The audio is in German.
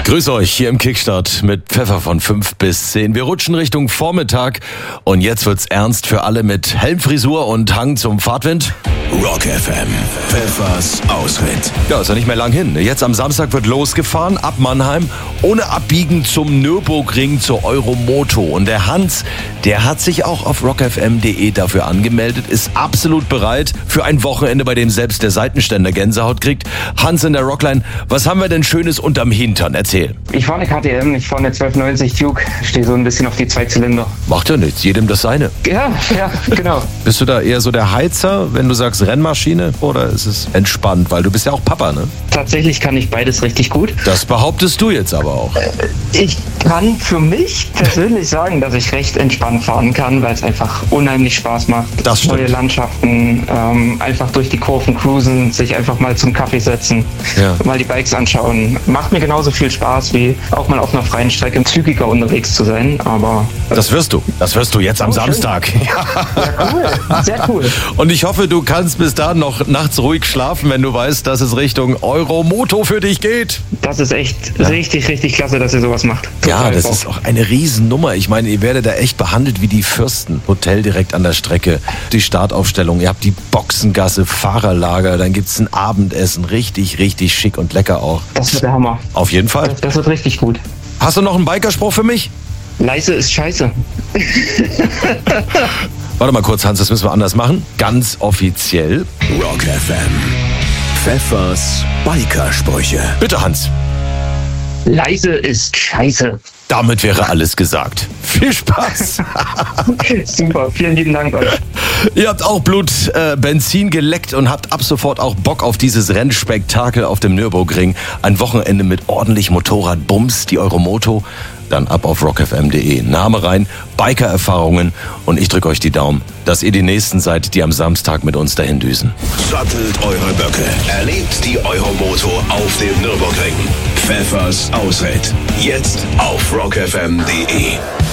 Grüß euch hier im Kickstart mit Pfeffer von 5 bis 10. Wir rutschen Richtung Vormittag und jetzt wird's ernst für alle mit Helmfrisur und Hang zum Fahrtwind. Rock FM, Pfeffers Ausritt. Ja, ist ja nicht mehr lang hin. Jetzt am Samstag wird losgefahren ab Mannheim, ohne Abbiegen zum Nürburgring zur Euromoto. Und der Hans, der hat sich auch auf rockfm.de dafür angemeldet, ist absolut bereit für ein Wochenende, bei dem selbst der Seitenständer Gänsehaut kriegt. Hans in der Rockline, was haben wir denn Schönes unterm Hintern? Erzähl. Ich fahre eine KTM, ich fahre eine 1290 Duke, stehe so ein bisschen auf die Zweizylinder. Macht ja nichts, jedem das seine. Ja, genau. Bist du da eher so der Heizer, wenn du sagst Rennmaschine, oder ist es entspannt? Weil du bist ja auch Papa, ne? Tatsächlich kann ich beides richtig gut. Das behauptest du jetzt aber auch. Ich kann für mich persönlich sagen, dass ich recht entspannt fahren kann, weil es einfach unheimlich Spaß macht. Das stimmt. Neue Landschaften, einfach durch die Kurven cruisen, sich einfach mal zum Kaffee setzen, Ja. mal die Bikes anschauen. Macht mir genauso viel Spaß, wie auch mal auf einer freien Strecke zügiger unterwegs zu sein. Aber Das wirst du jetzt am Samstag. ja, cool, sehr cool. Und ich hoffe, du kannst bis dahin noch nachts ruhig schlafen, wenn du weißt, dass es Richtung Euromoto für dich geht. Das ist echt richtig, richtig klasse, dass ihr sowas macht. Ja, Total das Bock. ist auch eine Riesennummer. Ich meine, ihr werdet da echt behandelt wie die Fürsten. Hotel direkt an der Strecke, die Startaufstellung, ihr habt die Boxengasse, Fahrerlager, dann gibt's ein Abendessen. Richtig, richtig schick und lecker auch. Das wird der Hammer. Auf jeden Fall. Das wird richtig gut. Hast du noch einen Bikerspruch für mich? Leise ist scheiße. Warte mal kurz, Hans, das müssen wir anders machen. Ganz offiziell. Rock FM, Pfeffers Bikersprüche. Bitte, Hans. Leise ist scheiße. Damit wäre alles gesagt. Viel Spaß. Super, vielen lieben Dank euch. Ihr habt auch Benzin geleckt und habt ab sofort auch Bock auf dieses Rennspektakel auf dem Nürburgring. Ein Wochenende mit ordentlich Motorradbums, die Euromoto. Dann ab auf rockfm.de. Name rein, Biker-Erfahrungen und ich drücke euch die Daumen, dass ihr die Nächsten seid, die am Samstag mit uns dahin düsen. Sattelt eure Böcke. Erlebt die Euromoto auf dem Nürburgring. Pfeffers Ausritt. Jetzt auf rockfm.de.